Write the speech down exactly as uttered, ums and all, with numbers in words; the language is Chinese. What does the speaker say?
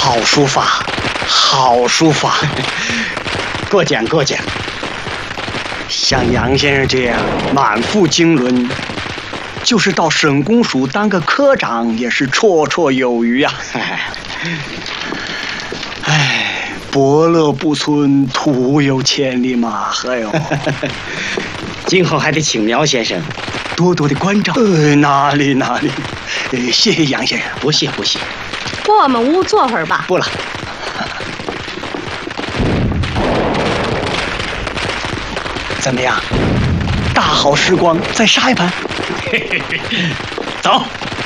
好书法，好书法， 过奖过奖。 像杨先生这样满腹经纶，就是到省公署当个科长也是绰绰有余啊。哎，伯乐不存，徒有千里马。哎呦， 今后还得请苗先生多多的关照。呃，哪里哪里，呃，谢谢杨先生。 不谢不谢。 过我们屋坐会儿吧。 不了。 怎么样？大好时光，再杀一盘。 走。